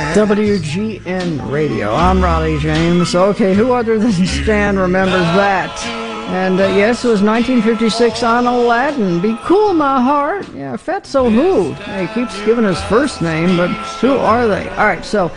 WGN Radio. I'm Raleigh James. Okay, who other than Stan remembers that? And yes, it was 1956 on Aladdin. Be cool, my heart. Yeah, Fatso who? He keeps giving his first name, but who are they? All right, so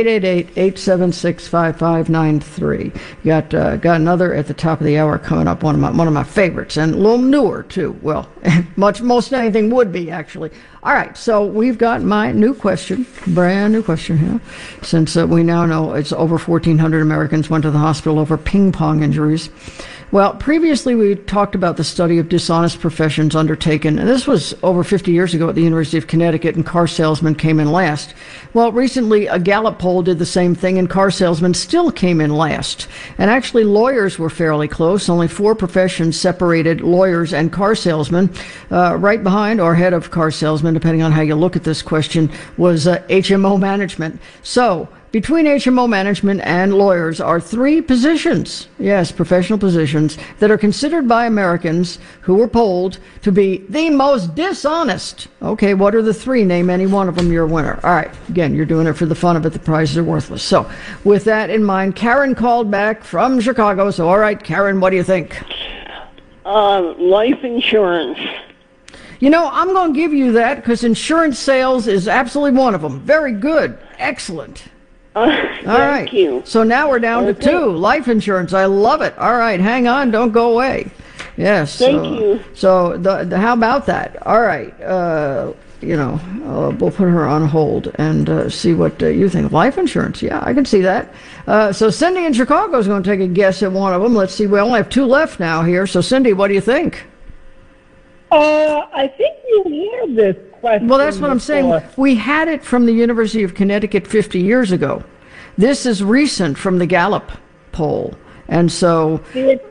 888-876-5593. Got another at the top of the hour coming up. One of my favorites, and a little newer too. Well, most anything would be actually. All right, so we've got my new question, brand new question here, since we now know it's over 1,400 Americans went to the hospital over ping pong injuries. Well, previously we talked about the study of dishonest professions undertaken, and this was over 50 years ago at the University of Connecticut, and car salesmen came in last. Well, recently a Gallup poll did the same thing, and car salesmen still came in last. And actually lawyers were fairly close. Only 4 professions separated lawyers and car salesmen. Right behind, or ahead of car salesmen, depending on how you look at this question, was HMO management. So, between HMO management and lawyers are 3 positions, yes, professional positions, that are considered by Americans who were polled to be the most dishonest. Okay, what are the 3? Name any one of them, you're a winner. All right, again, you're doing it for the fun of it. The prizes are worthless. So, with that in mind, Karen called back from Chicago. So, all right, Karen, what do you think? Life insurance. You know, I'm going to give you that because insurance sales is absolutely one of them. Very good. Excellent. Thank you. So now we're down to 2. Life insurance. I love it. All right, hang on. Don't go away. Yes. Thank you. So how about that? All right. We'll put her on hold and see what you think. Life insurance. Yeah, I can see that. So Cindy in Chicago is going to take a guess at one of them. Let's see. We only have 2 left now here. So Cindy, what do you think? I think you had this question. Well, that's what before. I'm saying. We had it from the University of Connecticut 50 years ago. This is recent from the Gallup poll. And so... It's